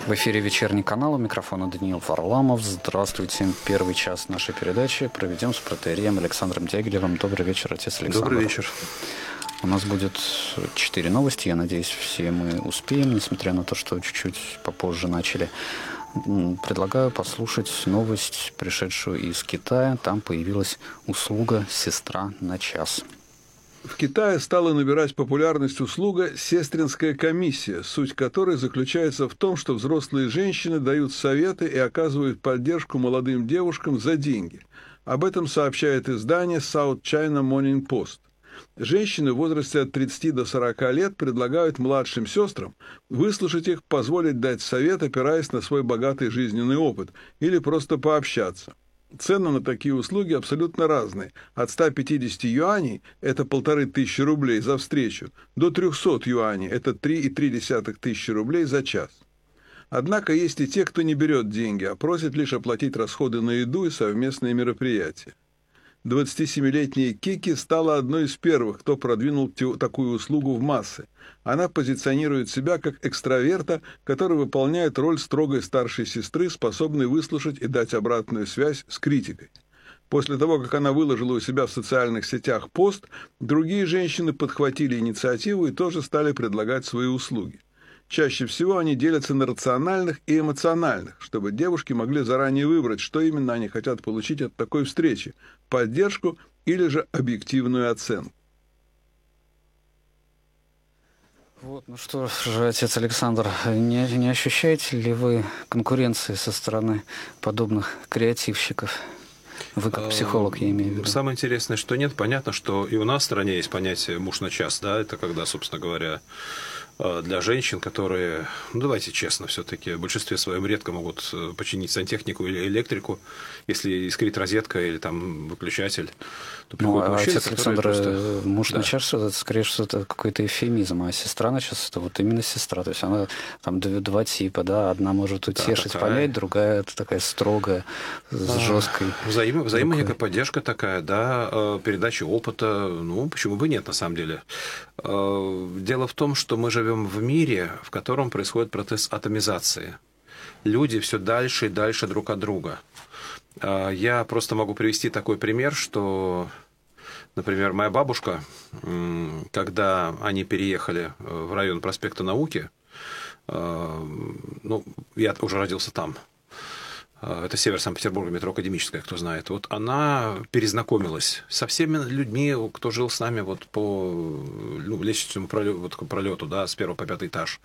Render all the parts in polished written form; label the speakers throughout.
Speaker 1: В эфире «Вечерний канал», у микрофона Даниил Варламов. Здравствуйте. Первый час нашей передачи проведем с протоиереем Александром Дягилевым. Добрый вечер, отец Александр.
Speaker 2: Добрый вечер.
Speaker 1: У нас будет 4 новости. Я надеюсь, все мы успеем, несмотря на то, что чуть-чуть попозже начали. Предлагаю послушать новость, пришедшую из Китая. Там появилась услуга «Сестра на час».
Speaker 3: В Китае стала набирать популярность услуга «Сестринская комиссия», суть которой заключается в том, что взрослые женщины дают советы и оказывают поддержку молодым девушкам за деньги. Об этом сообщает издание South China Morning Post. Женщины в возрасте от 30 до 40 лет предлагают младшим сестрам выслушать их, позволить дать совет, опираясь на свой богатый жизненный опыт, или просто пообщаться. Цены на такие услуги абсолютно разные. От 150 юаней, это 1500 рублей за встречу, до 300 юаней, это 3,3 тысячи рублей за час. Однако есть и те, кто не берет деньги, а просит лишь оплатить расходы на еду и совместные мероприятия. 27-летняя Кики стала одной из первых, кто продвинул такую услугу в массы. Она позиционирует себя как экстраверта, который выполняет роль строгой старшей сестры, способной выслушать и дать обратную связь с критикой. После того, как она выложила у себя в социальных сетях пост, другие женщины подхватили инициативу и тоже стали предлагать свои услуги. Чаще всего они делятся на рациональных и эмоциональных, чтобы девушки могли заранее выбрать, что именно они хотят получить от такой встречи – поддержку или же объективную оценку.
Speaker 1: Вот, ну что же, отец Александр, не ощущаете ли вы конкуренции со стороны подобных креативщиков? Вы как психолог, я имею в виду.
Speaker 2: Самое интересное, что нет. Понятно, что и у нас в стране есть понятие «муж на час», да, это когда, собственно говоря, для женщин, которые, ну, давайте честно, все-таки в большинстве своем редко могут починить сантехнику или электрику, если искрит розетка или там выключатель, то приходит мужчина,
Speaker 1: отец Александр, просто... муж на час, это скорее что-то какой-то эвфемизм, а сестра на час, это вот именно сестра, то есть она там два типа, да, одна может утешить, понять, другая это такая строгая, с жесткой.
Speaker 2: Взаимная некая поддержка такая, да, передача опыта, ну, почему бы нет, на самом деле. Дело в том, что мы живем в мире, в котором происходит процесс атомизации. Люди все дальше и дальше друг от друга. Я просто могу привести такой пример, что, например, моя бабушка, когда они переехали в район проспекта Науки, ну, я уже родился там, это север Санкт-Петербурга, метро Академическая, кто знает. Вот она перезнакомилась со всеми людьми, кто жил с нами вот по лестничному пролету, да, с 1 по 5 этаж.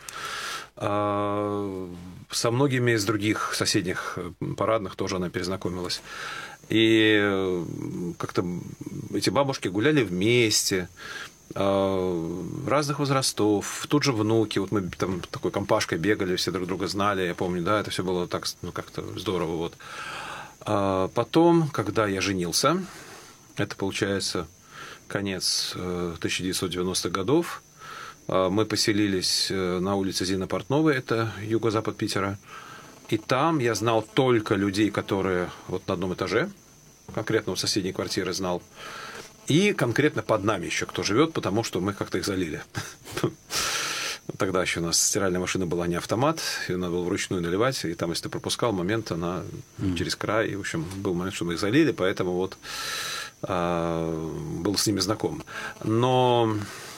Speaker 2: Со многими из других соседних парадных тоже она перезнакомилась. И как-то эти бабушки гуляли вместе, разных возрастов, тут же внуки, вот мы там такой компашкой бегали, все друг друга знали, я помню, да, это все было так, ну, как-то здорово, вот. Потом, когда я женился, это получается конец 1990-х годов, мы поселились на улице Зины Портновой, это юго-запад Питера, и там я знал только людей, которые вот на одном этаже, конкретно в соседней квартире знал, и конкретно под нами еще кто живет, потому что мы как-то их залили. Тогда еще у нас стиральная машина была не автомат, ее надо было вручную наливать, и там, если ты пропускал момент, она через край, и, в общем, был момент, что мы их залили, поэтому вот был с ними знаком. Но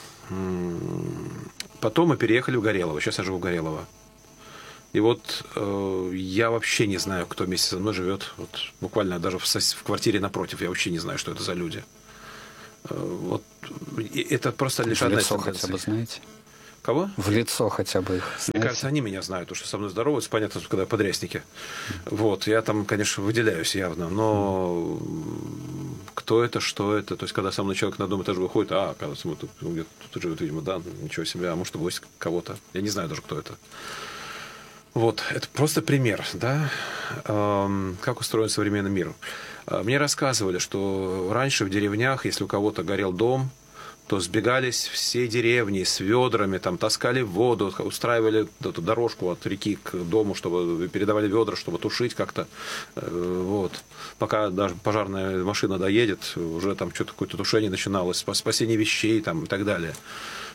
Speaker 2: потом мы переехали в Горелово, сейчас я живу в Горелово. И вот я вообще не знаю, кто вместе со мной живет, вот, буквально даже в квартире напротив, я вообще не знаю, что это за люди. Вот это просто лишь одна из тенденций.
Speaker 1: Хотя бы знаете?
Speaker 2: Кого?
Speaker 1: В лицо хотя бы их знаете?
Speaker 2: Мне кажется, они меня знают, потому что со мной здороваются, понятно, когда подрясники. Вот, я там, конечно, выделяюсь явно, но кто это, что это? То есть, когда со мной человек на одном этаже выходит, оказывается, мы где-то тут живет, видимо, да, ничего себе, а может, гость кого-то. Я не знаю даже, кто это. Вот, это просто пример, да, как устроен современный мир. Мне рассказывали, что раньше в деревнях, если у кого-то горел дом, то сбегались все деревни с ведрами, там таскали воду, устраивали эту дорожку от реки к дому, чтобы передавали ведра, чтобы тушить как-то. Вот. Пока даже пожарная машина доедет, уже там что-то какое-то тушение начиналось, спасение вещей там, и так далее.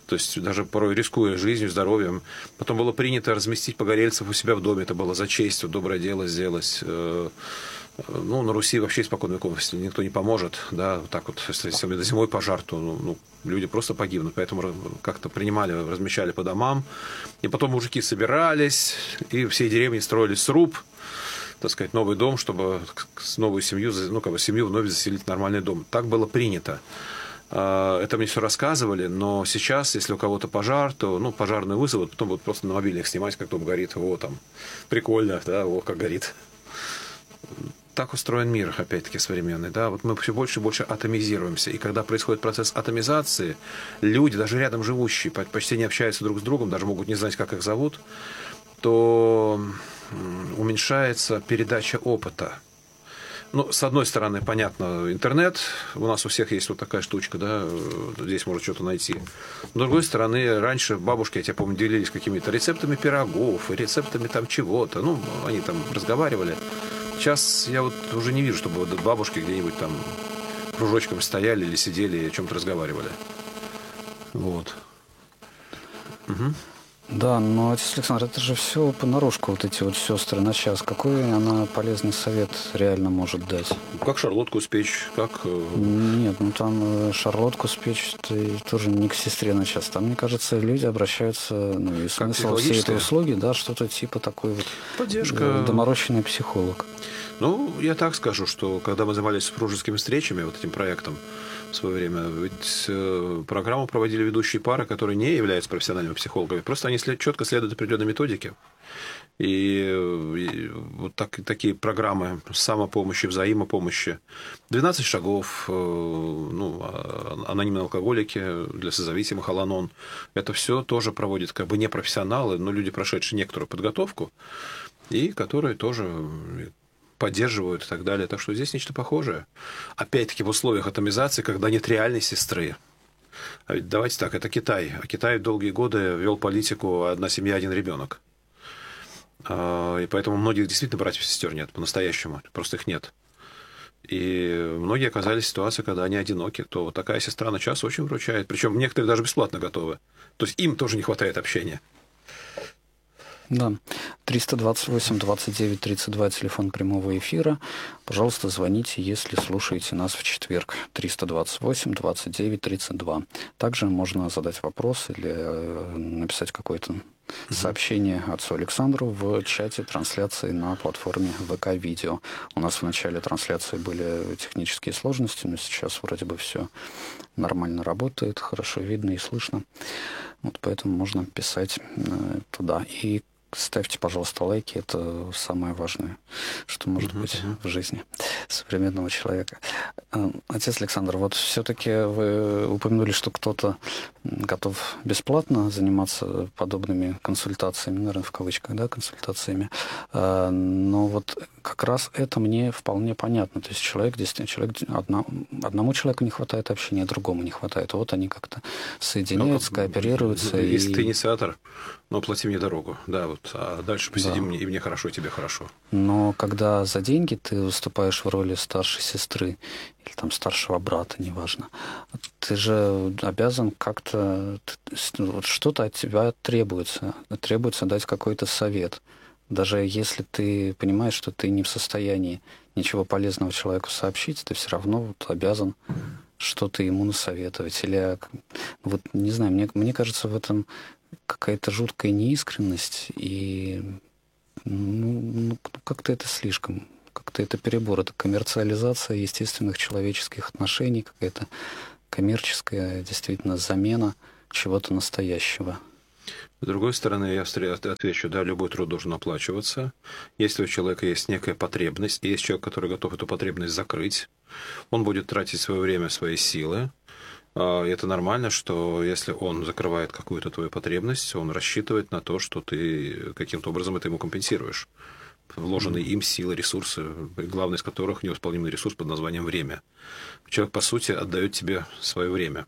Speaker 2: То есть даже порой рискуя жизнью, здоровьем. Потом было принято разместить погорельцев у себя в доме. Это было за честь, вот, доброе дело сделать. Ну, на Руси вообще испокон веков, если никто не поможет, да, вот так вот, если зимой пожар, то люди просто погибнут. Поэтому как-то принимали, размещали по домам. И потом мужики собирались, и всей деревни строили сруб, так сказать, новый дом, чтобы новую семью, ну, как бы семью вновь заселить в нормальный дом. Так было принято. Это мне все рассказывали, но сейчас, если у кого-то пожар, то, ну, пожарную вызовут, потом будут просто на мобильник снимать, как дом горит. О, там, прикольно, да, о, как горит. Так устроен мир, опять-таки, современный. Да? Вот мы все больше и больше атомизируемся. И когда происходит процесс атомизации, люди, даже рядом живущие, почти не общаются друг с другом, даже могут не знать, как их зовут, то уменьшается передача опыта. Ну, с одной стороны, понятно, интернет, у нас у всех есть вот такая штучка, да, здесь можно что-то найти. С другой стороны, раньше бабушки, я тебя помню, делились какими-то рецептами пирогов, рецептами там чего-то, ну, они там разговаривали. Сейчас я вот уже не вижу, чтобы бабушки где-нибудь там кружочком стояли или сидели и о чем-то разговаривали. Вот. Угу.
Speaker 1: Да, но, отец Александр, это же все понарошку, вот эти вот сестры на час. Какой она полезный совет реально может дать?
Speaker 2: Как шарлотку спечь, как...
Speaker 1: Нет, ну там шарлотку спечь это тоже не к сестре на час. Там, мне кажется, люди обращаются, ну и смысл всей этой услуги, да, что-то типа такой вот...
Speaker 2: Поддержка.
Speaker 1: Доморощенный психолог.
Speaker 2: Ну, я так скажу, что когда мы занимались супружескими встречами, вот этим проектом в свое время, ведь программу проводили ведущие пары, которые не являются профессиональными психологами. Просто они четко следуют определенной методике. И вот такие программы самопомощи, взаимопомощи. 12 шагов, ну, анонимные алкоголики для созависимых, Ал-Анон. Это все тоже проводят как бы не профессионалы, но люди, прошедшие некоторую подготовку, и которые тоже поддерживают и так далее. Так что здесь нечто похожее. Опять-таки в условиях атомизации, когда нет реальной сестры. А ведь давайте так, это Китай. А Китай долгие годы вел политику «одна семья, один ребенок». И поэтому многих действительно братьев и сестер нет по-настоящему. Просто их нет. И многие оказались в ситуации, когда они одиноки. То вот такая сестра на час очень выручает. Причем некоторые даже бесплатно готовы. То есть им тоже не хватает общения.
Speaker 1: Да, 328-29-32, телефон прямого эфира. Пожалуйста, звоните, если слушаете нас в четверг. 328-29-32. Также можно задать вопрос или написать какое-то сообщение отцу Александру в чате трансляции на платформе ВК-видео. У нас в начале трансляции были технические сложности, но сейчас вроде бы все нормально работает, хорошо видно и слышно. Вот поэтому можно писать туда. И ставьте, пожалуйста, лайки. Это самое важное, что может быть в жизни современного человека. Отец Александр, вот все-таки вы упомянули, что кто-то готов бесплатно заниматься подобными консультациями, наверное, в кавычках, да, консультациями. Но вот как раз это мне вполне понятно. То есть одному человеку не хватает общения, другому не хватает. Вот они как-то соединяются, кооперируются.
Speaker 2: Если ты инициатор, но плати мне дорогу. Да, вот, а дальше посидим, и мне хорошо, и тебе хорошо.
Speaker 1: Но когда за деньги ты выступаешь в роли старшей сестры или там старшего брата, неважно, ты же обязан как-то... Вот что-то от тебя требуется. Требуется дать какой-то совет. Даже если ты понимаешь, что ты не в состоянии ничего полезного человеку сообщить, ты все равно вот обязан что-то ему насоветовать. Или, вот, не знаю, мне кажется, в этом какая-то жуткая неискренность, и как-то это слишком, как-то это перебор, это коммерциализация естественных человеческих отношений, какая-то коммерческая действительно замена чего-то настоящего.
Speaker 2: С другой стороны, я отвечу, да, любой труд должен оплачиваться. Если у человека есть некая потребность, и есть человек, который готов эту потребность закрыть, он будет тратить свое время, свои силы. И это нормально, что если он закрывает какую-то твою потребность, он рассчитывает на то, что ты каким-то образом это ему компенсируешь. Вложенные им силы, ресурсы, главный из которых невосполнимый ресурс под названием время. Человек, по сути, отдает тебе свое время.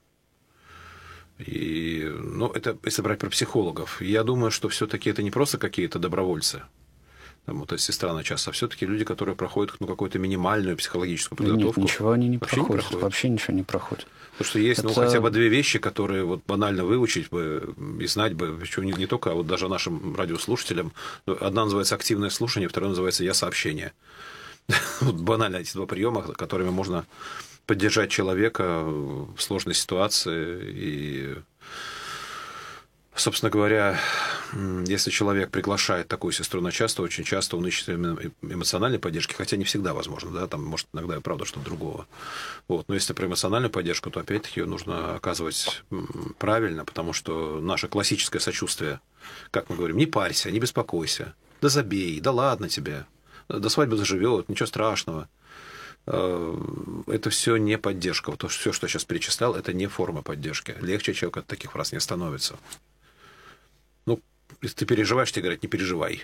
Speaker 2: И, это если брать про психологов. Я думаю, что все-таки это не просто какие-то добровольцы. вот эта сестра на час, а все-таки люди, которые проходят какую-то минимальную психологическую
Speaker 1: Нет,
Speaker 2: подготовку.
Speaker 1: ничего они не
Speaker 2: вообще
Speaker 1: проходят. Вообще ничего не проходят.
Speaker 2: Потому что есть
Speaker 1: Это...
Speaker 2: хотя бы 2 вещи, которые вот банально выучить бы и знать бы, причем не только, а вот даже нашим радиослушателям. Одна называется активное слушание, вторая называется я-сообщение. Вот банально эти 2 приема, которыми можно поддержать человека в сложной ситуации. И, собственно говоря, если человек приглашает такую сестру на час, то очень часто он ищет именно эмоциональной поддержки, хотя не всегда возможно, да, там, может, иногда и правда что-то другого. Вот. Но если про эмоциональную поддержку, то опять-таки ее нужно оказывать правильно, потому что наше классическое сочувствие, как мы говорим, не парься, не беспокойся, да забей, да ладно тебе, до свадьбы заживет, ничего страшного. Это все не поддержка. Вот все, что я сейчас перечислял, это не форма поддержки. Легче человек от таких фраз не становится. Ну, если ты переживаешь, тебе говорят, не переживай.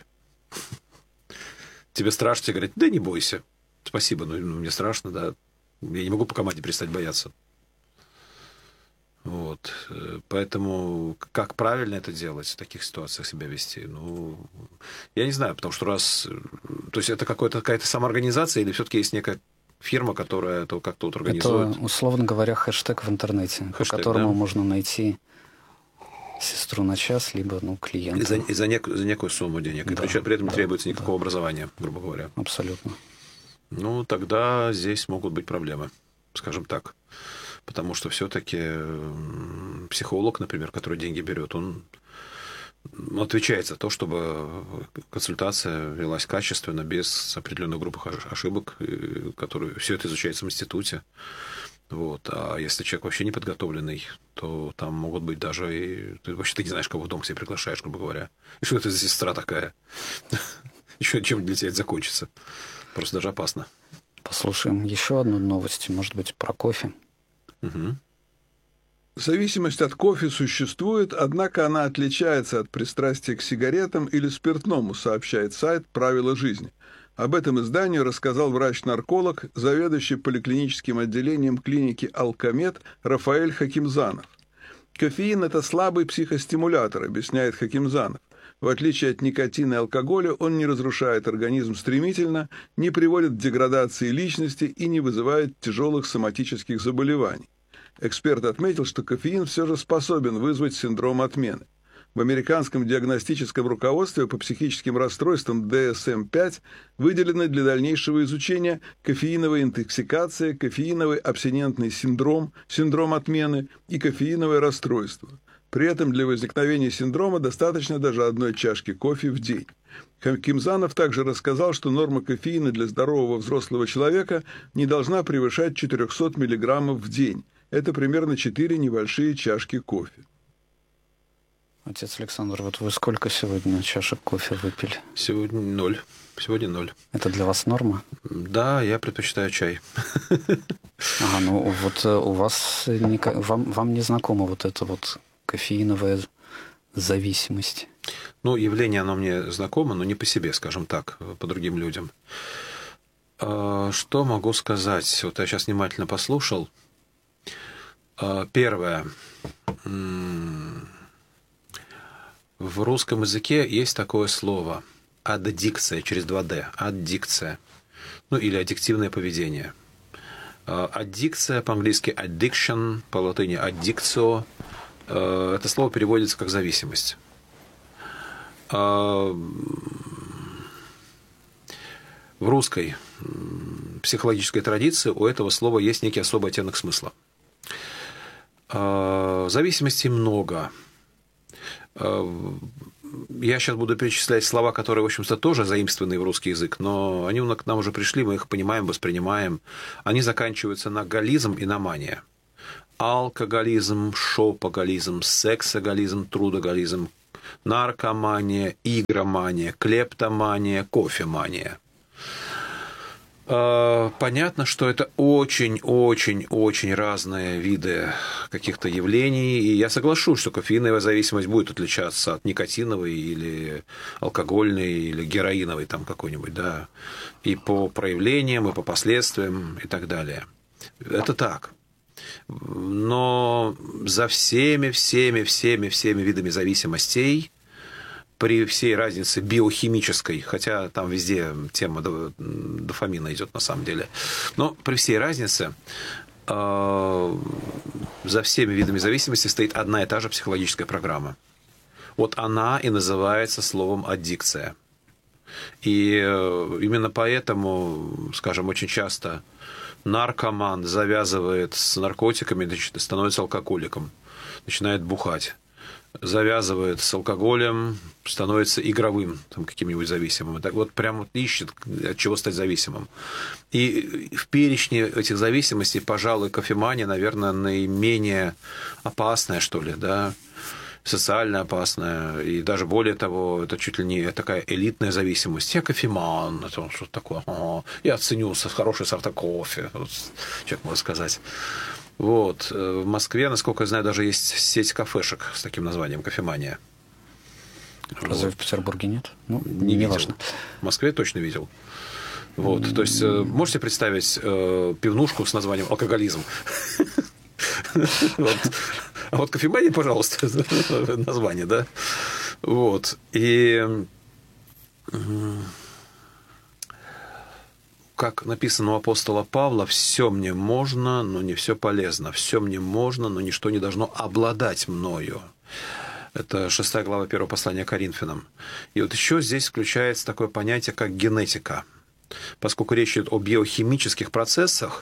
Speaker 2: Тебе страшно, тебе говорят, да не бойся. Спасибо, но мне страшно, да. Я не могу по команде перестать бояться. Вот. Поэтому как правильно это делать, в таких ситуациях себя вести? Ну, я не знаю, потому что То есть это какая-то самоорганизация или все-таки есть некая фирма, которая это как-то вот организует?
Speaker 1: Это, условно говоря, хэштег в интернете, по которому можно найти сестру на час, либо клиента.
Speaker 2: И за некую сумму денег. Да, и при этом не требуется никакого образования, грубо говоря.
Speaker 1: Абсолютно.
Speaker 2: Ну, тогда здесь могут быть проблемы, скажем так. Потому что все-таки психолог, например, который деньги берет, он отвечает за то, чтобы консультация велась качественно, без определенных групп ошибок, которые все это изучается в институте. Вот. А если человек вообще не подготовленный, то там могут быть даже и... Ты не знаешь, кого в дом к себе приглашаешь, грубо говоря. И что это за сестра такая? Еще чем для тебя это закончится? Просто даже опасно.
Speaker 1: Послушаем еще одну новость, может быть, про кофе.
Speaker 2: Угу.
Speaker 3: Зависимость от кофе существует, однако она отличается от пристрастия к сигаретам или спиртному, сообщает сайт «Правила жизни». Об этом изданию рассказал врач-нарколог, заведующий поликлиническим отделением клиники «Алкомед» Рафаэль Хакимзанов. Кофеин – это слабый психостимулятор, объясняет Хакимзанов. В отличие от никотина и алкоголя, он не разрушает организм стремительно, не приводит к деградации личности и не вызывает тяжелых соматических заболеваний. Эксперт отметил, что кофеин все же способен вызвать синдром отмены. В американском диагностическом руководстве по психическим расстройствам DSM-5 выделены для дальнейшего изучения кофеиновая интоксикация, кофеиновый абстинентный синдром, синдром отмены и кофеиновое расстройство. При этом для возникновения синдрома достаточно даже 1 чашки кофе в день. Хакимзанов также рассказал, что норма кофеина для здорового взрослого человека не должна превышать 400 мг в день. Это примерно 4 небольшие чашки кофе.
Speaker 1: Отец Александр, вот вы сколько сегодня чашек кофе выпили?
Speaker 2: Сегодня 0. Сегодня 0.
Speaker 1: Это для вас норма?
Speaker 2: Да, я предпочитаю чай.
Speaker 1: Ага, ну вот у вас, вам не знакома вот эта вот кофеиновая зависимость?
Speaker 2: Ну, явление, оно мне знакомо, но не по себе, скажем так, по другим людям. Что могу сказать? Вот я сейчас внимательно послушал. Первое. В русском языке есть такое слово аддикция через 2D. Аддикция. Ну, или аддиктивное поведение. Аддикция по-английски addiction, по латыни addictio. Это слово переводится как зависимость. В русской психологической традиции у этого слова есть некий особый оттенок смысла. Зависимостей много. Я сейчас буду перечислять слова, которые, в общем-то, тоже заимствованы в русский язык, но они к нам уже пришли, мы их понимаем, воспринимаем. Они заканчиваются на гализм и на мания. Алкоголизм, шопоголизм, сексоголизм, трудоголизм, наркомания, игромания, клептомания, кофемания. Понятно, что это очень-очень-очень разные виды каких-то явлений, и я соглашусь, что кофеиновая зависимость будет отличаться от никотиновой или алкогольной или героиновой там какой-нибудь, да, и по проявлениям, и по последствиям, и так далее. Это так. Но за всеми видами зависимостей при всей разнице биохимической, хотя там везде тема дофамина идет на самом деле, но при всей разнице за всеми видами зависимости стоит одна и та же психологическая программа. Вот она и называется словом аддикция. И именно поэтому, скажем, очень часто наркоман завязывает с наркотиками, становится алкоголиком, начинает бухать. Завязывает с алкоголем, становится игровым, там, каким-нибудь зависимым. Так вот, прям вот ищет, от чего стать зависимым. И в перечне этих зависимостей, пожалуй, кофемания, наверное, наименее опасная, что ли, да, социально опасная. И даже более того, это чуть ли не такая элитная зависимость. Я кофеман, это что-то такое. Я ценю хорошие сорта кофе, вот, человек может сказать. Вот. В Москве, насколько я знаю, даже есть сеть кафешек с таким названием «Кофемания».
Speaker 1: Разве в Петербурге нет? Ну,
Speaker 2: не видел.
Speaker 1: важно.
Speaker 2: В Москве точно видел. Вот. То есть, можете представить пивнушку с названием «Алкоголизм»? А вот «Кофемания», пожалуйста, название, да? Вот. И... как написано у апостола Павла, все мне можно, но не все полезно. Все мне можно, но ничто не должно обладать мною. Это 6 глава 1 послания Коринфянам. И вот еще здесь включается такое понятие, как генетика. Поскольку речь идет о биохимических процессах,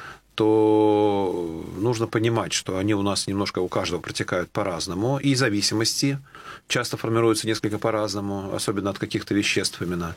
Speaker 2: то нужно понимать, что они у нас немножко у каждого протекают по-разному, и зависимости часто формируются несколько по-разному, особенно от каких-то веществ именно.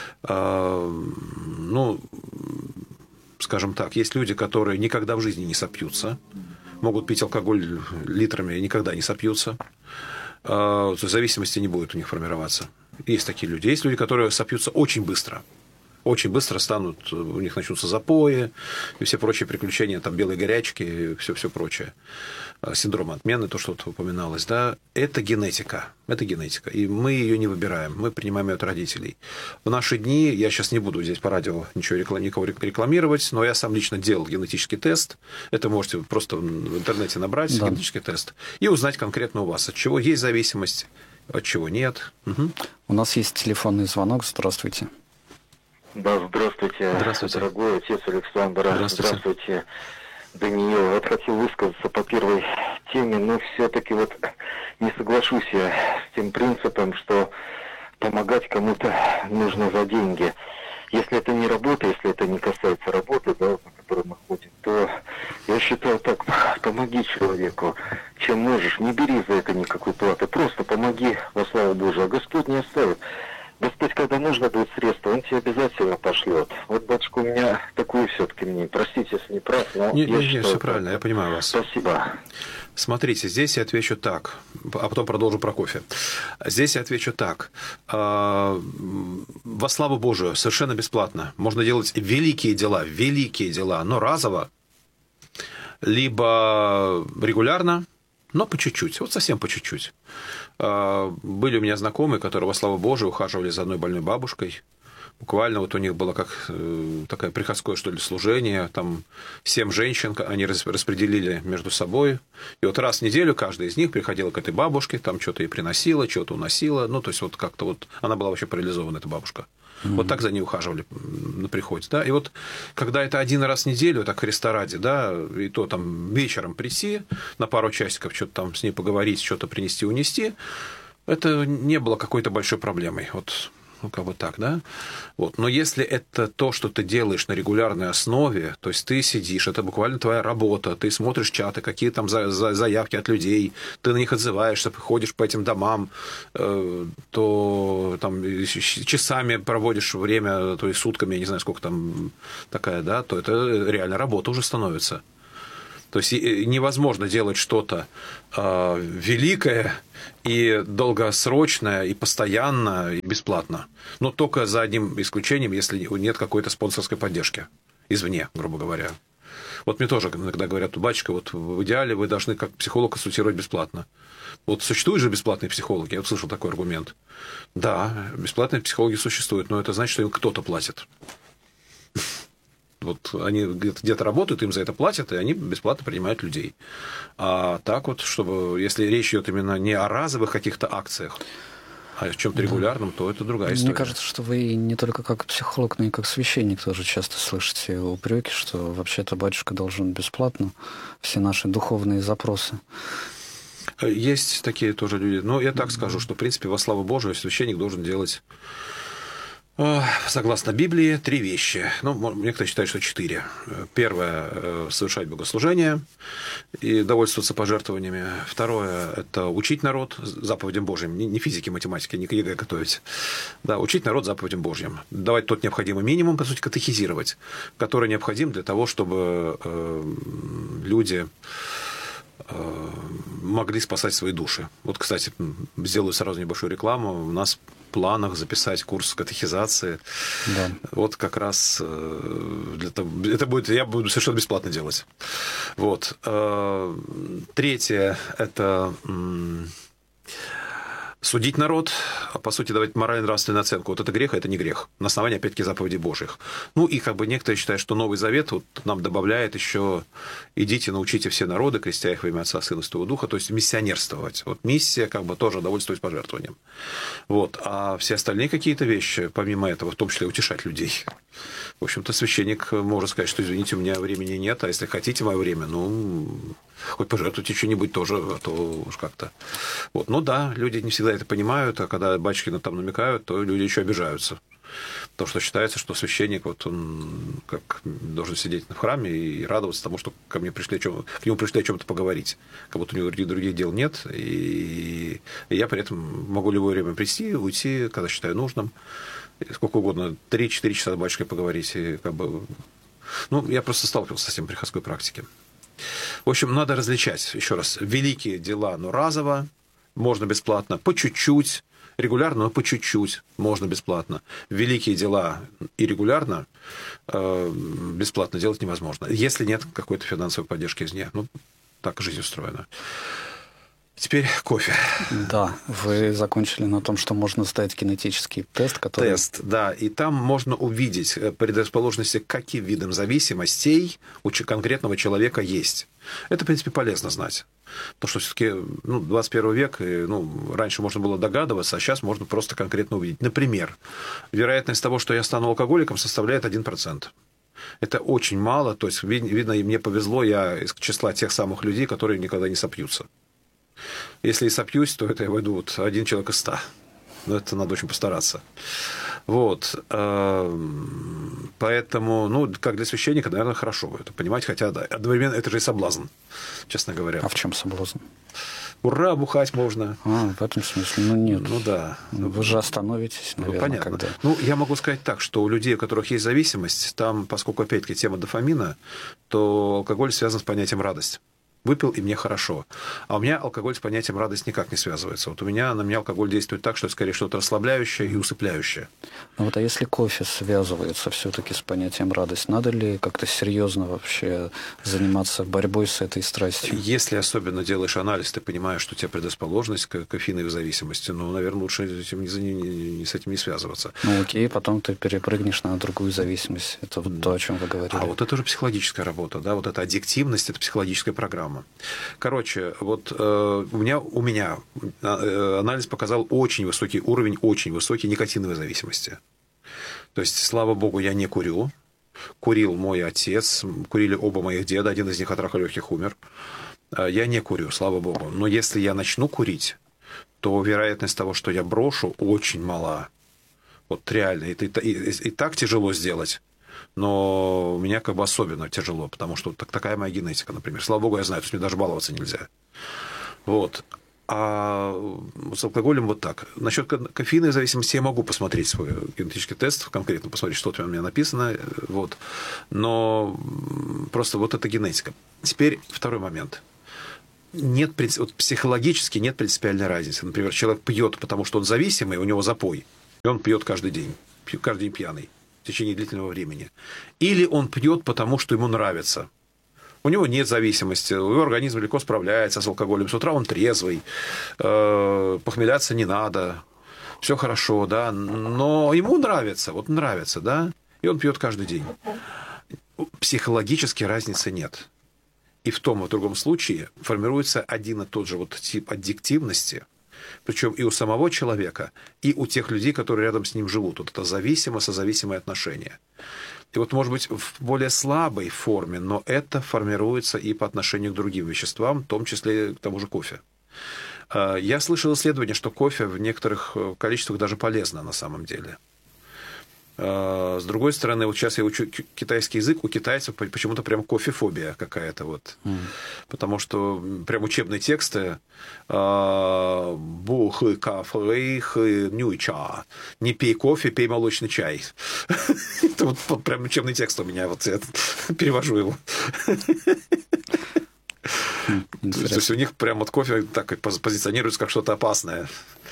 Speaker 2: Ну, скажем так, есть люди, которые никогда в жизни не сопьются, могут пить алкоголь литрами и никогда не сопьются. Зависимости не будет у них формироваться. Есть такие люди. Есть люди, которые сопьются очень быстро. Очень быстро станут, у них начнутся запои и все прочие приключения, там, белой горячки и все прочее. Синдром отмены, то, что упоминалось, да, это генетика. Это генетика. И мы ее не выбираем, мы принимаем ее от родителей. В наши дни, я сейчас не буду здесь по радио никого рекламировать, но я сам лично делал генетический тест. Это можете просто в интернете набрать, да, генетический тест, и узнать конкретно у вас, от чего есть зависимость, от чего нет. Угу.
Speaker 1: У нас есть телефонный звонок. Здравствуйте.
Speaker 4: Да, здравствуйте, дорогой отец Александр. Здравствуйте, Даниил. Вот хотел высказаться по первой теме, но все-таки вот не соглашусь я с тем принципом, что помогать кому-то нужно за деньги. Если это не работа, если это не касается работы, да, на которой мы ходим, то я считаю так: помоги человеку, чем можешь, не бери за это никакой платы, просто помоги во славу Божию, а Господь не оставит. Господь, когда нужно будет средства, Он тебе обязательно пошлет. Вот, батюшка, у меня такое все-таки мнение. Простите, если не прав, но я считаю,
Speaker 2: все правильно, я понимаю вас.
Speaker 4: Спасибо.
Speaker 2: Смотрите, здесь я отвечу так, а потом продолжу про кофе. Здесь я отвечу так. Во славу Божию, совершенно бесплатно. Можно делать великие дела, но разово, либо регулярно, но по чуть-чуть, вот совсем по чуть-чуть. Были у меня знакомые, которые, во славу Божию, ухаживали за одной больной бабушкой. Буквально вот у них было как такое приходское, что ли, служение. Там 7 женщин, они распределили между собой. И вот раз в неделю каждая из них приходила к этой бабушке, там что-то ей приносила, что-то уносила. Ну, то есть, вот как-то вот она была вообще парализована, эта бабушка. Mm-hmm. Вот так за ней ухаживали на приходе. Да? И вот когда это один раз в неделю, так Христа ради, да, и то там вечером прийти на пару часиков, что-то там с ней поговорить, что-то принести, унести, это не было какой-то большой проблемой. Вот, ну, как бы так, да? Вот. Но если это то, что ты делаешь на регулярной основе, то есть ты сидишь, это буквально твоя работа, ты смотришь чаты, какие там заявки от людей, ты на них отзываешься, ходишь по этим домам, то там часами проводишь время, то есть сутками, я не знаю, сколько там такая, да, то это реально работа уже становится. То есть невозможно делать что-то великое и долгосрочное, и постоянно, и бесплатно. Но только за одним исключением, если нет какой-то спонсорской поддержки извне, грубо говоря. Вот мне тоже иногда говорят: батюшка, вот в идеале вы должны как психолог консультировать бесплатно. Вот существуют же бесплатные психологи, я услышал такой аргумент. Да, бесплатные психологи существуют, но это значит, что им кто-то платит. Вот они где-то работают, им за это платят, и они бесплатно принимают людей. А так вот, чтобы, если речь идет именно не о разовых каких-то акциях, А в чем-то регулярном, то это другая история.
Speaker 1: Мне кажется, что вы не только как психолог, но и как священник тоже часто слышите упреки, что вообще-то батюшка должен бесплатно все наши духовные запросы.
Speaker 2: Есть такие тоже люди. Но я так скажу, что, в принципе, во славу Божию священник должен делать, согласно Библии, 3 вещи. Ну, некоторые считают, что 4. Первое – совершать богослужение и довольствоваться пожертвованиями. Второе – это учить народ заповедям Божьим. Не физике, математике, не к ЕГЭ готовить. Да, учить народ заповедям Божьим. Давать тот необходимый минимум, по сути, катехизировать, который необходим для того, чтобы люди могли спасать свои души. Вот, кстати, сделаю сразу небольшую рекламу. У нас в планах записать курс катехизации. Да. Вот как раз для того, это будет, я буду совершенно бесплатно делать. Вот. Третье – это судить народ, а по сути давать морально-нравственную оценку. Вот это грех, а это не грех. На основании, опять-таки, заповедей Божьих. Ну и как бы некоторые считают, что Новый Завет вот нам добавляет еще: идите, научите все народы, крестя их во имя Отца, Сына и Святого Духа, то есть миссионерствовать. Вот миссия как бы тоже довольствовать пожертвованием. Вот. А все остальные какие-то вещи, помимо этого, в том числе утешать людей. В общем-то, священник может сказать, что, извините, у меня времени нет, а если хотите мое время, ну, хоть пожертвуйте что-нибудь тоже, а то уж как-то. Вот. Ну да, люди не всегда это понимают, а когда батюшки там намекают, то люди еще обижаются. Потому что считается, что священник, вот он как должен сидеть в храме и радоваться тому, что к нему пришли о чем-то поговорить. Как будто у него других дел нет, и я при этом могу любое время прийти, уйти, когда считаю нужным. Сколько угодно, 3-4 часа с батюшкой поговорить. И как бы... Ну, я просто сталкивался с этим в приходской практике. В общем, надо различать, еще раз, великие дела, но разово, можно бесплатно, по чуть-чуть, регулярно, но по чуть-чуть, можно бесплатно. Великие дела и регулярно бесплатно делать невозможно, если нет какой-то финансовой поддержки извне. Ну, так жизнь устроена. Теперь кофе.
Speaker 1: Да, вы закончили на том, что можно сдать кинетический тест, который...
Speaker 2: Тест, да, и там можно увидеть предрасположенности к каким видам зависимостей у конкретного человека есть. Это, в принципе, полезно знать. Потому что все-таки 21 век, и, раньше можно было догадываться, а сейчас можно просто конкретно увидеть. Например, вероятность того, что я стану алкоголиком, составляет 1%. Это очень мало, то есть, видно, и мне повезло, я из числа тех самых людей, которые никогда не сопьются. Если и сопьюсь, то это я войду 1 человек из 100. Но это надо очень постараться. Вот. Поэтому, как для священника, наверное, хорошо это понимать, хотя да, одновременно это же и соблазн, честно говоря.
Speaker 1: А в чем соблазн?
Speaker 2: Ура, бухать можно.
Speaker 1: В этом смысле? Нет.
Speaker 2: Ну да.
Speaker 1: Вы же остановитесь, наверное,
Speaker 2: понятно.
Speaker 1: когда...
Speaker 2: Я могу сказать так, что у людей, у которых есть зависимость, там, поскольку, опять-таки, тема дофамина, то алкоголь связан с понятием радость. Выпил, и мне хорошо. А у меня алкоголь с понятием радость никак не связывается. Вот на меня алкоголь действует так, что это скорее что-то расслабляющее и усыпляющее.
Speaker 1: Ну а если кофе связывается все-таки с понятием радость, надо ли как-то серьезно вообще заниматься борьбой с этой страстью?
Speaker 2: Если особенно делаешь анализ, ты понимаешь, что у тебя предрасположенность к кофеиновой зависимости, наверное, лучше с этим не связываться.
Speaker 1: Окей, потом ты перепрыгнешь на другую зависимость. Это вот то, о чем вы говорили.
Speaker 2: А вот это уже психологическая работа, да, вот эта аддиктивность, это психологическая программа. Короче, вот у меня анализ показал очень высокий уровень, очень высокий никотиновой зависимости. То есть, слава богу, я не курю. Курил мой отец, курили оба моих деда, один из них от рака легких умер. Я не курю, слава богу. Но если я начну курить, то вероятность того, что я брошу, очень мала. Вот реально. И так тяжело сделать. Но у меня как бы особенно тяжело, потому что такая моя генетика, например. Слава богу, я знаю, то есть мне даже баловаться нельзя. Вот. А с алкоголем вот так. Насчет кофеиновой зависимости я могу посмотреть свой генетический тест, конкретно посмотреть, что там у меня написано. Вот. Но просто вот это генетика. Теперь второй момент. Психологически нет принципиальной разницы. Например, человек пьет, потому что он зависимый, у него запой, и он пьет каждый день пьяный в течение длительного времени. Или он пьет, потому что ему нравится. У него нет зависимости, его организм легко справляется с алкоголем. С утра он трезвый, похмеляться не надо, все хорошо, да, но ему нравится, да, и он пьет каждый день. Психологически разницы нет. И в том и в другом случае формируется один и тот же тип аддиктивности, Причем и у самого человека, и у тех людей, которые рядом с ним живут. Вот это созависимые отношения. И вот, может быть, в более слабой форме, но это формируется и по отношению к другим веществам, в том числе к тому же кофе. Я слышал исследование, что кофе в некоторых количествах даже полезно на самом деле. С другой стороны, вот сейчас я учу китайский язык, у китайцев почему-то прям кофефобия какая-то вот. Потому что прям учебные тексты бу хы ка фэй хы нюй ча. Не пей кофе, пей молочный чай. Это вот прям учебный текст у меня, вот я перевожу его. То есть у них прям вот кофе так позиционируется как что-то опасное.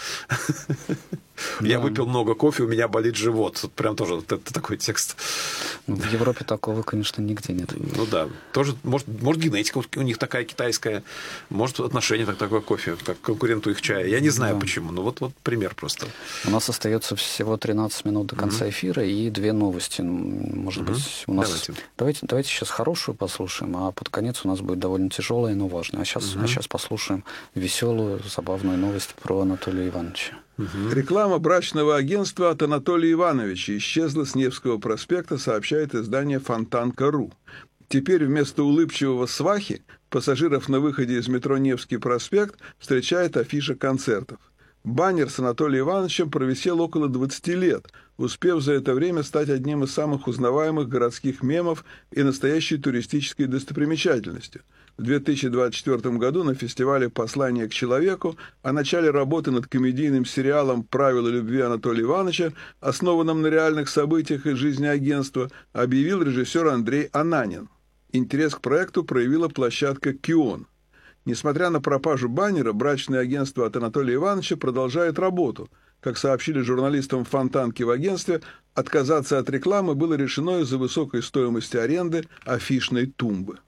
Speaker 2: Я выпил много кофе, у меня болит живот. Вот прям тоже это такой текст.
Speaker 1: В Европе такого, конечно, нигде нет.
Speaker 2: Ну да. Тоже, может генетика у них такая китайская, может отношение такое к кофе, как к конкуренту их чая. Я не знаю почему, но вот пример просто.
Speaker 1: У нас остается всего 13 минут до конца эфира и 2 новости. Может быть, у нас... Давайте сейчас хорошую послушаем, а под конец у нас будет довольно тяжелая, но важная. А сейчас послушаем веселую, забавную новость про Анатолия Ивановича.
Speaker 3: Реклама брачного агентства от Анатолия Ивановича исчезла с Невского проспекта, сообщает издание Фонтанка.ру. Теперь вместо улыбчивого свахи пассажиров на выходе из метро Невский проспект встречает афиша концертов. Баннер с Анатолием Ивановичем провисел около 20 лет, успев за это время стать одним из самых узнаваемых городских мемов и настоящей туристической достопримечательностью. В 2024 году на фестивале «Послание к человеку» о начале работы над комедийным сериалом «Правила любви» Анатолия Ивановича, основанном на реальных событиях из жизни агентства, объявил режиссер Андрей Ананин. Интерес к проекту проявила площадка «Кион». Несмотря на пропажу баннера, брачное агентство от Анатолия Ивановича продолжает работу. Как сообщили журналистам Фонтанки в агентстве, отказаться от рекламы было решено из-за высокой стоимости аренды афишной тумбы.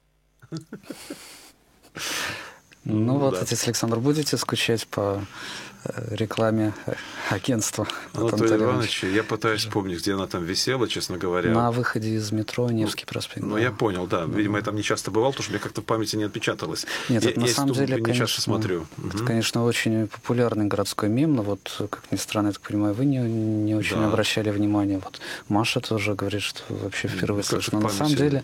Speaker 1: Ну вот, отец Александр, будете скучать по рекламе агентства
Speaker 2: Анатолия Ивановича? Я пытаюсь вспомнить, где она там висела, честно говоря.
Speaker 1: На выходе из метро Невский проспект.
Speaker 2: Ну, я понял, да. Видимо, я там не часто бывал, потому что мне как-то в памяти не отпечаталось.
Speaker 1: Нет, это на самом деле,
Speaker 2: не
Speaker 1: конечно,
Speaker 2: часто смотрю.
Speaker 1: Это, конечно, очень популярный городской мем, но вот, как ни странно, я так понимаю, вы не очень обращали внимания. Вот Маша тоже говорит, что вообще впервые слышно. Но на самом деле,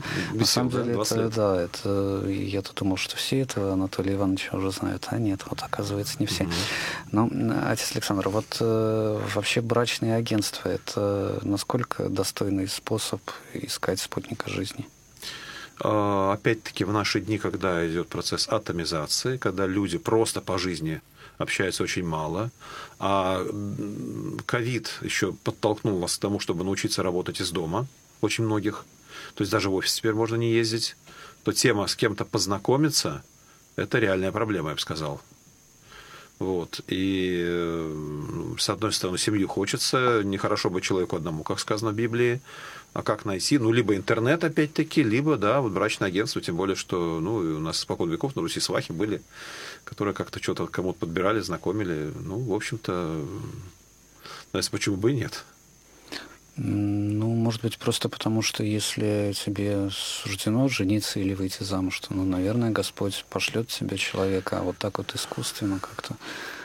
Speaker 1: я-то думал, что все это Анатолия Ивановича уже знают, а нет, вот оказывается, не все. Но, отец Александр, вот вообще брачные агентства, это насколько достойный способ искать спутника жизни?
Speaker 2: Опять-таки, в наши дни, когда идет процесс атомизации, когда люди просто по жизни общаются очень мало, а ковид еще подтолкнул нас к тому, чтобы научиться работать из дома, очень многих, то есть даже в офис теперь можно не ездить, то тема с кем-то познакомиться – это реальная проблема, я бы сказал. Вот. И, с одной стороны, семью хочется, нехорошо быть человеку одному, как сказано в Библии, а как найти? Ну, либо интернет, опять-таки, либо, да, вот брачное агентство, тем более, что, ну, у нас испокон веков на Руси свахи были, которые как-то что-то кому-то подбирали, знакомили. Ну, в общем-то, знаете, почему бы и нет?
Speaker 1: Ну, может быть, просто потому, что если тебе суждено жениться или выйти замуж, то, ну, наверное, Господь пошлет тебе человека, а вот так вот искусственно как-то.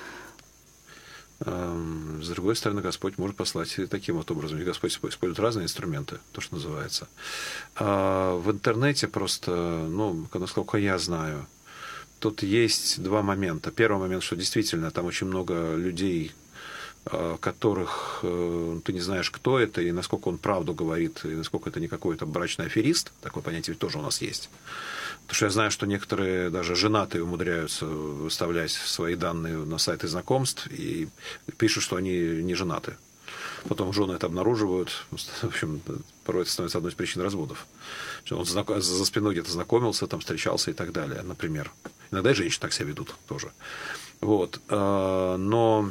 Speaker 2: С другой стороны, Господь может послать и таким вот образом. И Господь использует разные инструменты, то, что называется. В интернете просто, ну, насколько я знаю, тут есть два момента. Первый момент, что действительно там очень много людей, которых ты не знаешь, кто это, и насколько он правду говорит, и насколько это не какой-то брачный аферист, такое понятие тоже у нас есть. Потому что я знаю, что некоторые даже женатые умудряются выставлять свои данные на сайты знакомств и пишут, что они не женаты. Потом жены это обнаруживают. В общем, порой это становится одной из причин разводов. Он за спиной где-то знакомился, там встречался и так далее, например. Иногда и женщины так себя ведут тоже. Вот. Но...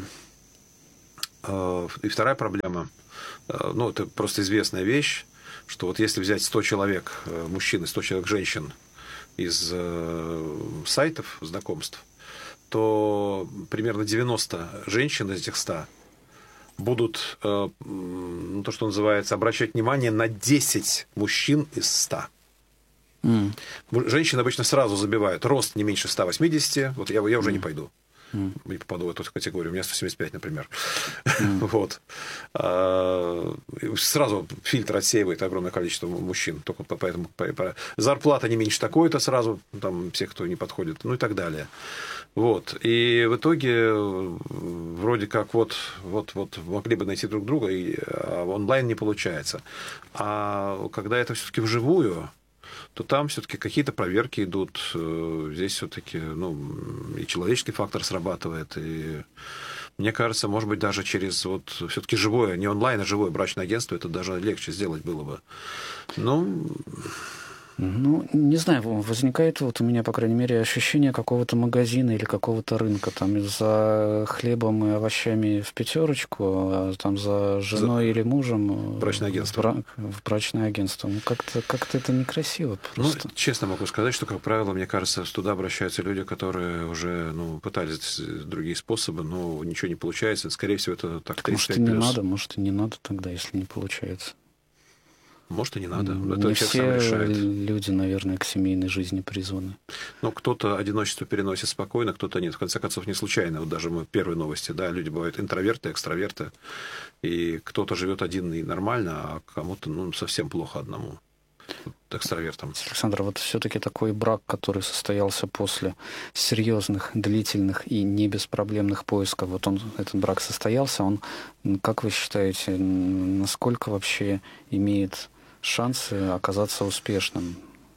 Speaker 2: И вторая проблема, ну, это просто известная вещь, что вот если взять 100 человек мужчин и 100 человек женщин из сайтов знакомств, то примерно 90 женщин из этих 100 будут, ну, то, что называется, обращать внимание на 10 мужчин из 100. Женщины обычно сразу забивают рост не меньше 180, вот я уже не пойду. и попаду в эту категорию. У меня 175, например. Вот. Сразу фильтр отсеивает огромное количество мужчин. Только поэтому зарплата не меньше такой-то сразу, там, всех, кто не подходит, ну и так далее. Вот. И в итоге вроде как вот могли бы найти друг друга, а онлайн не получается. А когда это все-таки вживую, то там все-таки какие-то проверки идут. Здесь все-таки и человеческий фактор срабатывает. И мне кажется, может быть, даже через все-таки живое, не онлайн, а живое брачное агентство, это даже легче сделать было бы.
Speaker 1: Не знаю, возникает у меня, по крайней мере, ощущение какого-то магазина или какого-то рынка. Там за хлебом и овощами в пятерочку, а там за женой или мужем
Speaker 2: брачное агентство.
Speaker 1: В брачное агентство. Как-то это некрасиво просто.
Speaker 2: Честно могу сказать, что, как правило, мне кажется, туда обращаются люди, которые уже пытались другие способы, но ничего не получается. Скорее всего, это так 35+.
Speaker 1: Может, и не надо тогда, если не получается.
Speaker 2: Может, и не надо.
Speaker 1: Это не все люди, наверное, к семейной жизни призваны.
Speaker 2: Кто-то одиночество переносит спокойно, кто-то нет. В конце концов, не случайно. Вот даже мы первые новости, да, люди бывают интроверты, экстраверты. И кто-то живет один и нормально, а кому-то совсем плохо одному. Экстравертам.
Speaker 1: Александр, вот все-таки такой брак, который состоялся после серьезных, длительных и не беспроблемных поисков, этот брак состоялся, он, как вы считаете, насколько вообще имеет шансы оказаться успешным?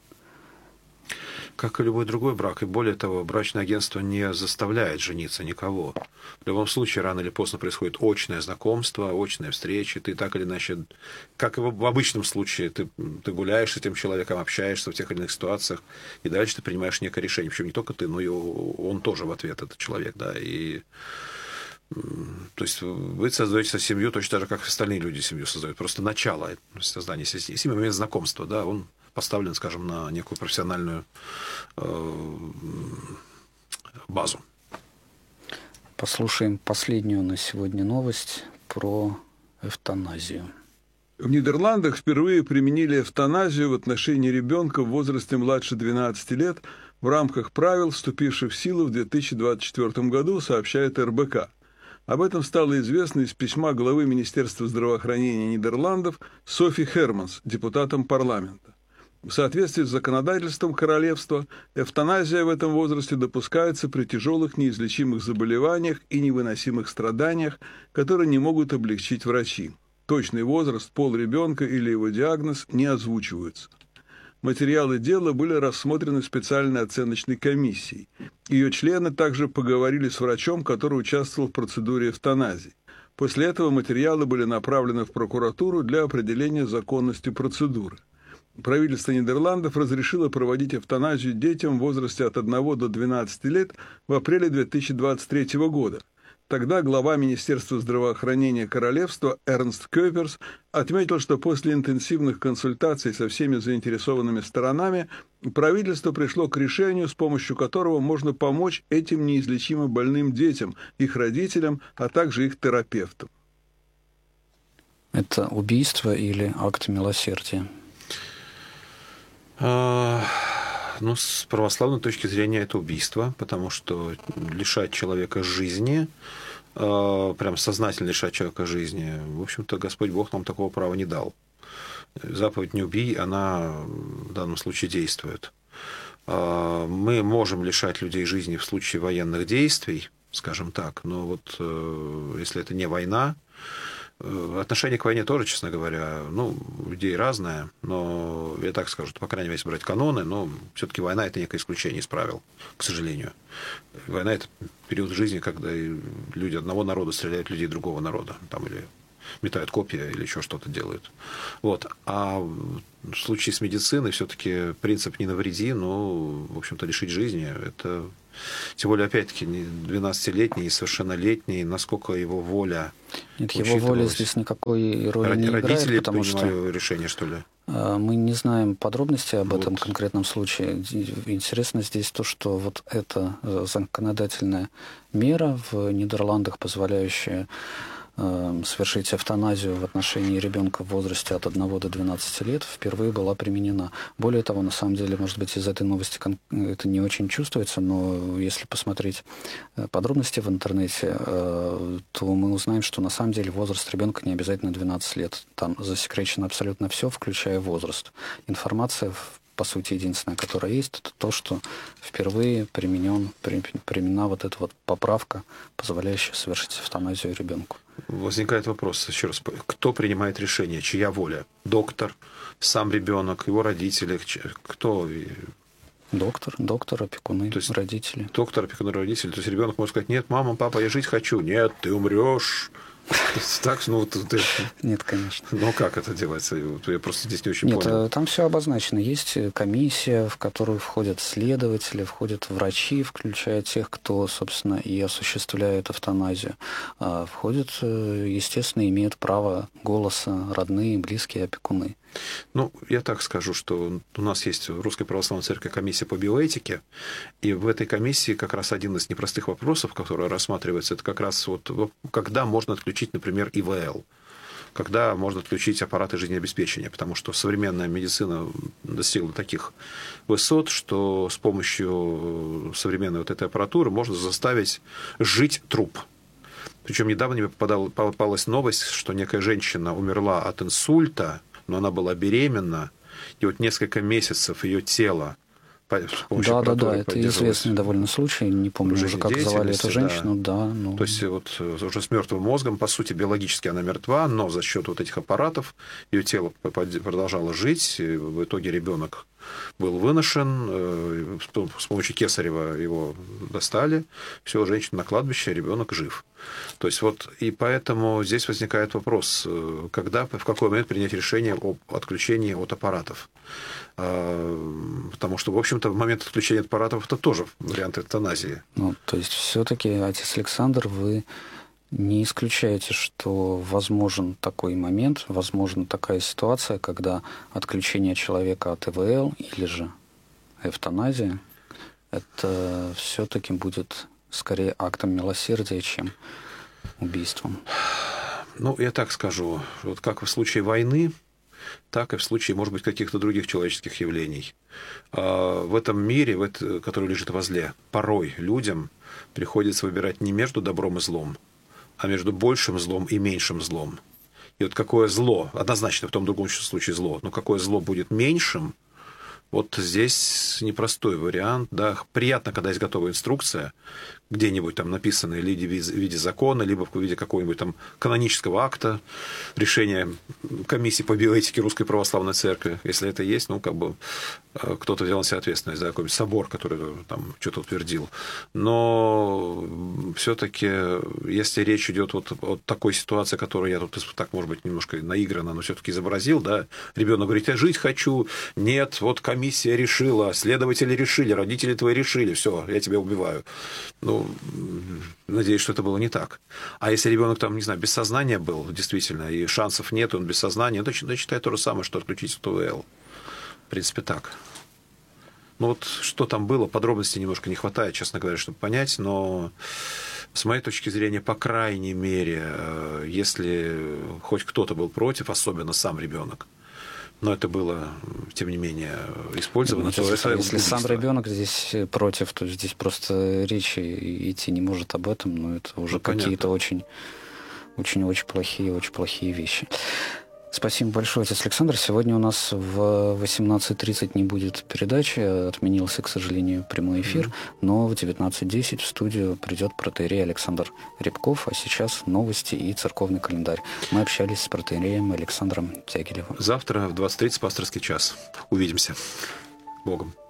Speaker 2: Как и любой другой брак, и более того, брачное агентство не заставляет жениться никого. В любом случае, рано или поздно происходит очное знакомство, очные встречи. Ты так или иначе, как и в обычном случае, ты гуляешь с этим человеком, общаешься в тех или иных ситуациях, и дальше ты принимаешь некое решение. Причем не только ты, но и он тоже в ответ, этот человек, да, и... То есть вы создаете семью точно так же, как остальные люди семью создают. Просто начало создания семьи, момент знакомства, да, он поставлен, скажем, на некую профессиональную базу.
Speaker 1: Послушаем последнюю на сегодня новость про эвтаназию.
Speaker 3: В Нидерландах впервые применили эвтаназию в отношении ребенка в возрасте младше 12 лет в рамках правил, вступивших в силу в 2024 году, сообщает РБК. Об этом стало известно из письма главы Министерства здравоохранения Нидерландов Софи Херманс, депутатам парламента. В соответствии с законодательством королевства, эвтаназия в этом возрасте допускается при тяжелых неизлечимых заболеваниях и невыносимых страданиях, которые не могут облегчить врачи. Точный возраст, пол ребенка или его диагноз не озвучиваются. Материалы дела были рассмотрены специальной оценочной комиссией. Ее члены также поговорили с врачом, который участвовал в процедуре эвтаназии. После этого материалы были направлены в прокуратуру для определения законности процедуры. Правительство Нидерландов разрешило проводить эвтаназию детям в возрасте от 1 до 12 лет в апреле 2023 года. Тогда глава Министерства здравоохранения королевства Эрнст Кёперс отметил, что после интенсивных консультаций со всеми заинтересованными сторонами правительство пришло к решению, с помощью которого можно помочь этим неизлечимо больным детям, их родителям, а также их терапевтам.
Speaker 1: Это убийство или акт милосердия?
Speaker 2: С православной точки зрения это убийство, потому что лишать человека жизни, прям сознательно лишать человека жизни, в общем-то, Господь Бог нам такого права не дал. Заповедь «не убий», она в данном случае действует. Мы можем лишать людей жизни в случае военных действий, скажем так, но если это не война, отношение к войне тоже, честно говоря, у людей разное, но я так скажу, по крайней мере, если брать каноны, но все-таки война – это некое исключение из правил, к сожалению. Война – это период жизни, когда люди одного народа стреляют в людей другого народа, или метают копья, или еще что-то делают. А в случае с медициной все-таки принцип «не навреди», в общем-то, лишить жизни – это... Тем более, опять-таки, 12-летний, несовершеннолетний, насколько его воля...
Speaker 1: Нет, его воля здесь никакой роли не играет,
Speaker 2: родители
Speaker 1: потому
Speaker 2: принимали решение, что ли?
Speaker 1: Мы не знаем подробностей об этом конкретном случае. Интересно здесь то, что эта законодательная мера в Нидерландах, позволяющая совершить эвтаназию в отношении ребенка в возрасте от 1 до 12 лет впервые была применена. Более того, на самом деле, может быть, из этой новости это не очень чувствуется, но если посмотреть подробности в интернете, то мы узнаем, что на самом деле возраст ребенка не обязательно 12 лет. Там засекречено абсолютно все, включая возраст. Информация, по сути, единственное, которая есть, это то, что впервые применена вот эта вот поправка, позволяющая совершить эвтаназию ребенку.
Speaker 2: Возникает вопрос, еще раз, кто принимает решение, чья воля? Доктор, сам ребенок, его родители, кто?
Speaker 1: Доктор, опекуны, то есть родители.
Speaker 2: Доктор, опекуны, родители. То есть ребенок может сказать: нет, мама, папа, я жить хочу. Нет, ты умрешь. Так,
Speaker 1: Нет, конечно.
Speaker 2: Но как это делается? Я просто здесь не очень понял.
Speaker 1: Нет, там все обозначено. Есть комиссия, в которую входят следователи, входят врачи, включая тех, кто, собственно, и осуществляет эвтаназию. Входят, естественно, имеют право голоса родные, близкие, опекуны.
Speaker 2: Ну, я так скажу, что у нас есть в Русской Православной Церкви комиссия по биоэтике, и в этой комиссии как раз один из непростых вопросов, который рассматривается, это как раз вот когда можно отключить, например, ИВЛ, когда можно отключить аппараты жизнеобеспечения, потому что современная медицина достигла таких высот, что с помощью современной вот этой аппаратуры можно заставить жить труп. Причем недавно мне попалась новость, что некая женщина умерла от инсульта, но она была беременна, и вот несколько месяцев ее тело с помощью аппаратуры
Speaker 1: это известный довольно случай, не помню уже, как звали эту женщину. Да.
Speaker 2: То есть вот уже с мертвым мозгом, по сути, биологически она мертва, но за счет вот этих аппаратов ее тело продолжало жить, и в итоге ребенок был выношен, с помощью кесарева его достали, все, женщина на кладбище, ребенок жив. То есть вот, и поэтому здесь возникает вопрос, когда, в какой момент принять решение об отключении от аппаратов. Потому что, в общем-то, в момент отключения от аппаратов это тоже вариант эвтаназии.
Speaker 1: То есть все-таки, отец Александр, вы не исключаете, что возможен такой момент, возможна такая ситуация, когда отключение человека от ИВЛ или же эвтаназия, это все-таки будет скорее актом милосердия, чем убийством?
Speaker 2: Ну, я так скажу, вот как в случае войны, так и в случае, может быть, каких-то других человеческих явлений. В этом мире, который лежит возле, порой людям приходится выбирать не между добром и злом, а между большим злом и меньшим злом. И вот какое зло, однозначно в том другом случае зло, но какое зло будет меньшим, вот здесь непростой вариант. Да. Приятно, когда есть готовая инструкция, где-нибудь там написанная в виде закона, либо в виде какого-нибудь там канонического акта, решения комиссии по биоэтике Русской Православной Церкви. Если это есть, кто-то взял на себя ответственность за какой-нибудь собор, который там что-то утвердил. Но все-таки, если речь идет вот о такой ситуации, которую я тут так, может быть, немножко наигранно, но все-таки изобразил, да, ребенок говорит: я жить хочу, нет, вот комиссия решила, следователи решили, родители твои решили, все, я тебя убиваю. Надеюсь, что это было не так. А если ребенок там, не знаю, без сознания был, действительно, и шансов нет, он без сознания, то я считаю то же самое, что отключить от ИВЛ. В принципе, так. Что там было, подробностей немножко не хватает, честно говоря, чтобы понять, но с моей точки зрения, по крайней мере, если хоть кто-то был против, особенно сам ребенок, но это было, тем не менее, использовано.
Speaker 1: Если сам ребенок здесь против, то здесь просто речи идти не может об этом, но это уже какие-то очень плохие вещи. Спасибо большое, отец Александр. Сегодня у нас в 18:30 не будет передачи, отменился, к сожалению, прямой эфир, но в 19:10 в студию придет протоиерей Александр Рябков, а сейчас новости и церковный календарь. Мы общались с протоиереем Александром Дягилевым.
Speaker 2: Завтра в 20:30 пасторский час. Увидимся. Богом.